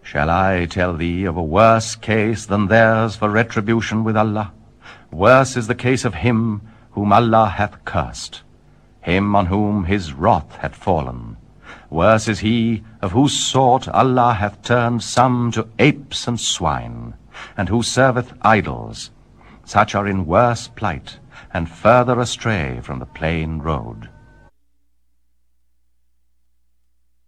Shall I tell thee of a worse case than theirs for retribution with Allah? Worse is the case of him whom Allah hath cursed, him on whom his wrath hath fallen. Worse is he of whose sort Allah hath turned some to apes and swine, and who serveth idols. Such are in worse plight, and further astray from the plain road.